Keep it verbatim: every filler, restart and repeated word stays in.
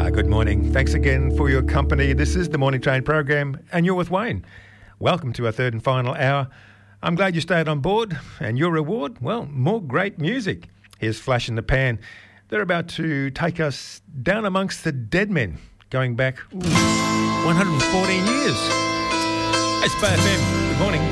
Good morning. Thanks again for your company. This is the Morning Train program, and you're with Wayne. Welcome to our third and final hour. I'm glad you stayed on board, and your reward, well, more great music. Here's Flash in the Pan. They're about to take us down amongst the dead men, going back ooh, one hundred fourteen years. It's B F M. Good morning.